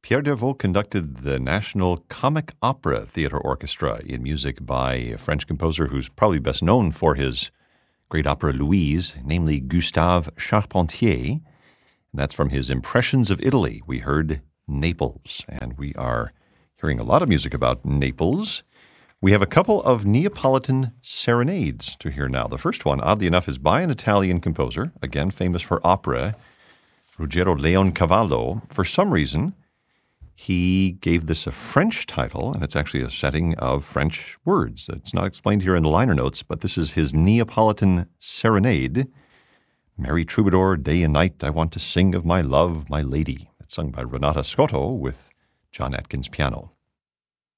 Pierre Dervaux conducted the National Comic Opera Theatre Orchestra in music by a French composer who's probably best known for his great opera Louise, namely Gustave Charpentier. And that's from his Impressions of Italy. We heard Naples, and we are hearing a lot of music about Naples. We have a couple of Neapolitan serenades to hear now. The first one, oddly enough, is by an Italian composer, again famous for opera, Ruggero Leoncavallo. For some reason, he gave this a French title, and it's actually a setting of French words. It's not explained here in the liner notes, but this is his Neapolitan serenade. Merry troubadour, day and night, I want to sing of my love, my lady. It's sung by Renata Scotto with John Atkins piano.